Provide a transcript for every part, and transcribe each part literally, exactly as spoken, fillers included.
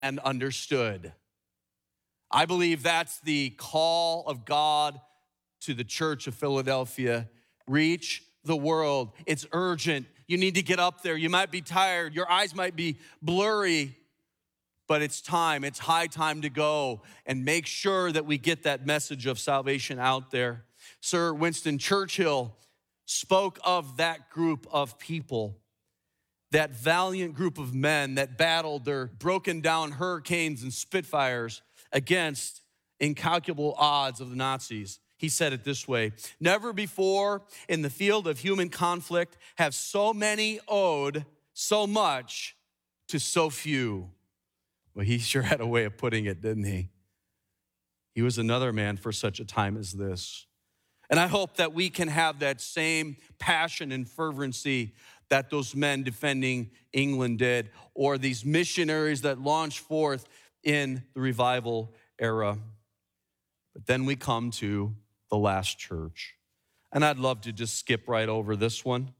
and understood. I believe that's the call of God to the church of Philadelphia. Reach the world. It's urgent. You need to get up there. You might be tired. Your eyes might be blurry, but it's time. It's high time to go and make sure that we get that message of salvation out there. Sir Winston Churchill spoke of that group of people, that valiant group of men that battled their broken down Hurricanes and Spitfires against incalculable odds of the Nazis. He said it this way: never before in the field of human conflict have so many owed so much to so few. Well, he sure had a way of putting it, didn't he? He was another man for such a time as this. And I hope that we can have that same passion and fervency that those men defending England did, or these missionaries that launched forth in the revival era. But then we come to the last church. And I'd love to just skip right over this one.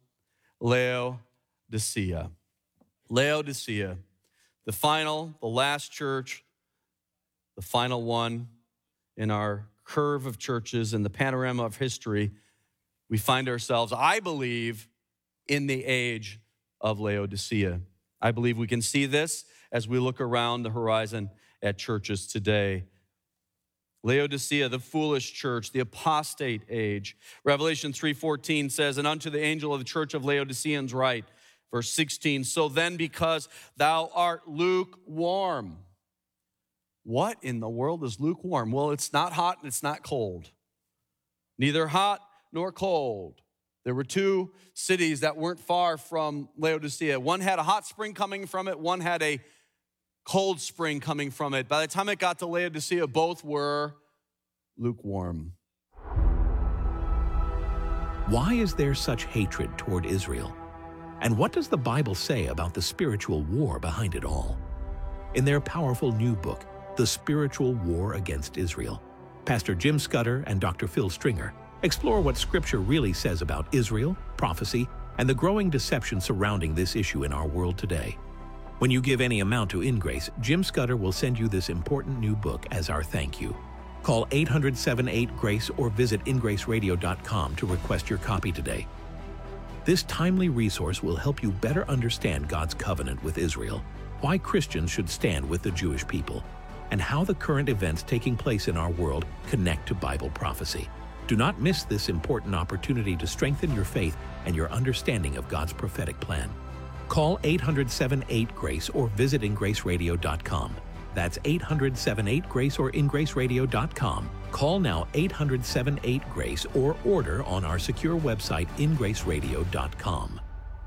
Laodicea. Laodicea. The final, the last church, the final one in our curve of churches and the panorama of history. We find ourselves, I believe, in the age of Laodicea. I believe we can see this as we look around the horizon at churches today. Laodicea, the foolish church, the apostate age. Revelation three fourteen says, and unto the angel of the church of Laodiceans write, verse sixteen, so then because thou art lukewarm. What in the world is lukewarm? Well, it's not hot and it's not cold. Neither hot nor cold. There were two cities that weren't far from Laodicea. One had a hot spring coming from it. One had a cold spring coming from it. By the time it got to Laodicea, both were lukewarm. Why is there such hatred toward Israel? And what does the Bible say about the spiritual war behind it all? In their powerful new book, The Spiritual War Against Israel, Pastor Jim Scudder and Doctor Phil Stringer explore what Scripture really says about Israel, prophecy, and the growing deception surrounding this issue in our world today. When you give any amount to InGrace, Jim Scudder will send you this important new book as our thank you. Call eight hundred, seven eight, GRACE or visit in grace radio dot com to request your copy today. This timely resource will help you better understand God's covenant with Israel, why Christians should stand with the Jewish people, and how the current events taking place in our world connect to Bible prophecy. Do not miss this important opportunity to strengthen your faith and your understanding of God's prophetic plan. Call eight hundred, seven eight, GRACE or visit in grace radio dot com. That's eight hundred, seven eight, GRACE or in grace radio dot com. Call now eight hundred, seven eight, GRACE or order on our secure website in grace radio dot com.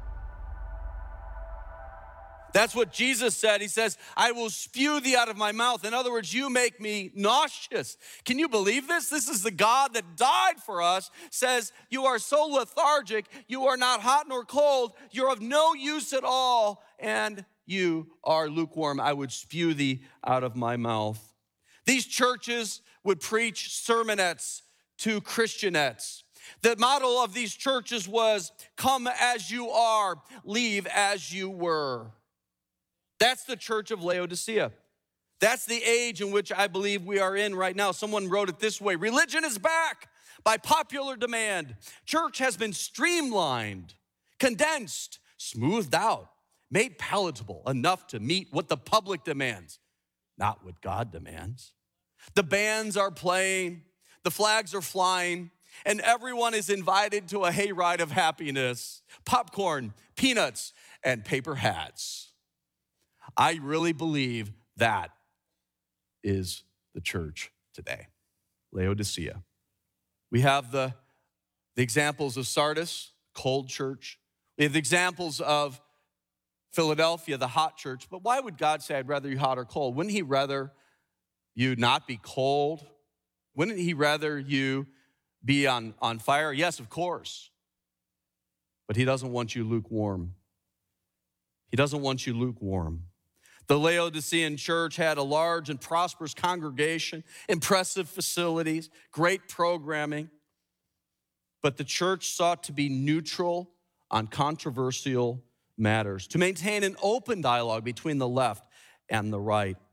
That's what Jesus said. He says, I will spew thee out of my mouth. In other words, you make me nauseous. Can you believe this? This is the God that died for us, says, you are so lethargic, you are not hot nor cold, you're of no use at all, and you are lukewarm. I would spew thee out of my mouth. These churches would preach sermonettes to Christianettes. The motto of these churches was, come as you are, leave as you were. That's the church of Laodicea. That's the age in which I believe we are in right now. Someone wrote it this way: religion is back by popular demand. Church has been streamlined, condensed, smoothed out, made palatable enough to meet what the public demands, not what God demands. The bands are playing, the flags are flying, and everyone is invited to a hayride of happiness, popcorn, peanuts, and paper hats. I really believe that is the church today, Laodicea. We have the, the examples of Sardis, cold church. We have the examples of Philadelphia, the hot church. But why would God say, I'd rather you hot or cold? Wouldn't he rather you not be cold? Wouldn't he rather you be on, on fire? Yes, of course. But he doesn't want you lukewarm. He doesn't want you lukewarm. The Laodicean church had a large and prosperous congregation, impressive facilities, great programming. But the church sought to be neutral on controversial matters, to maintain an open dialogue between the left and the right.